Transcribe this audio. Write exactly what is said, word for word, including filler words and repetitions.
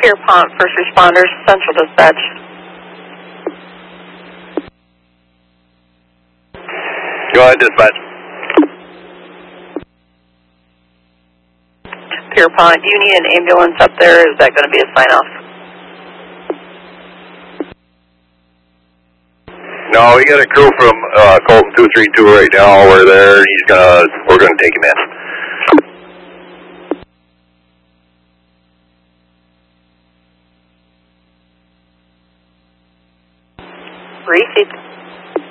Pierpont, first responders, central dispatch. Go ahead, dispatch. Pierpont, do you need an ambulance up there, or is that going to be a sign-off? No, we got a crew from uh, Colton two three two right now. We're there. He's gonna, we're gonna take him in. Received.